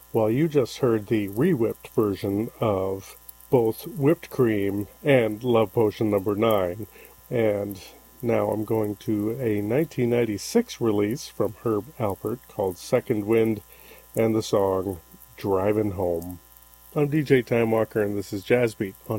Well, you just heard the re-whipped version of both Whipped Cream and Love Potion number 9. And now I'm going to a 1996 release from Herb Alpert called Second Wind and the song Drivin' Home. I'm DJ Time Walker, and this is Jazz Beat on